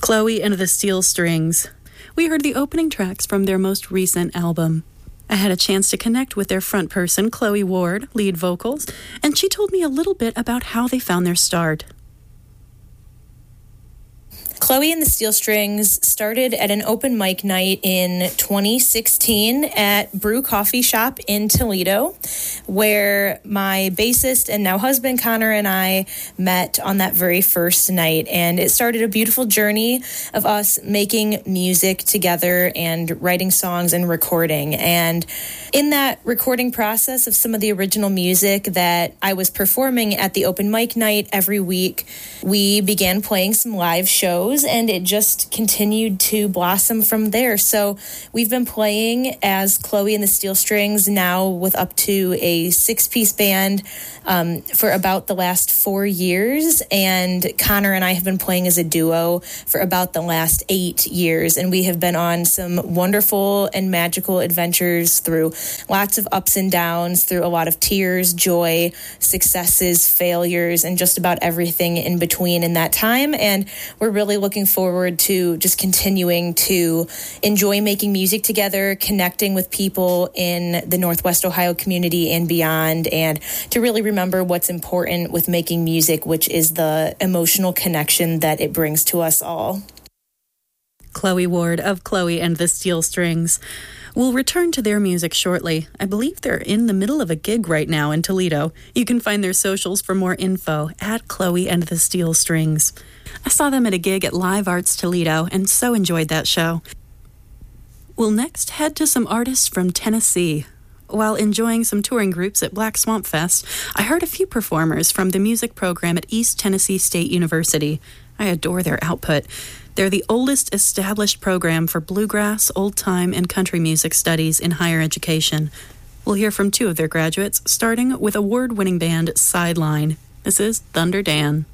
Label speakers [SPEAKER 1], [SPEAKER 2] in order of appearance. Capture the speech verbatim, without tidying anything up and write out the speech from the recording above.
[SPEAKER 1] Chloe and the Steel Strings. We heard the opening tracks from their most recent album. I had a chance to connect with their front person, Chloe Ward, lead vocals, and she told me a little bit about how they found their start.
[SPEAKER 2] Chloe and the Steel Strings started at an open mic night in twenty sixteen at Brew Coffee Shop in Toledo, where my bassist and now husband Connor and I met on that very first night. And it started a beautiful journey of us making music together and writing songs and recording. And in that recording process of some of the original music that I was performing at the open mic night every week, we began playing some live shows, and it just continued to blossom from there. So we've been playing as Chloe and the Steel Strings now with up to a six-piece band um, for about the last four years. And Connor and I have been playing as a duo for about the last eight years. And we have been on some wonderful and magical adventures through lots of ups and downs, through a lot of tears, joy, successes, failures, and just about everything in between in that time. And we're really looking forward to just continuing to enjoy making music together, connecting with people in the Northwest Ohio community and beyond, and to really remember what's important with making music, which is the emotional connection that it brings to us all.
[SPEAKER 1] Chloe Ward of Chloe and the Steel Strings. We'll return to their music shortly. I believe they're in the middle of a gig right now in Toledo. You can find their socials for more info at Chloe and the Steel Strings. I saw them at a gig at Live Arts Toledo and so enjoyed that show. We'll next head to some artists from Tennessee. While enjoying some touring groups at Black Swamp Fest, I heard a few performers from the music program at East Tennessee State University. I adore their output. They're the oldest established program for bluegrass, old-time, and country music studies in higher education. We'll hear from two of their graduates, starting with award-winning band Sideline. This is Thunder Dan.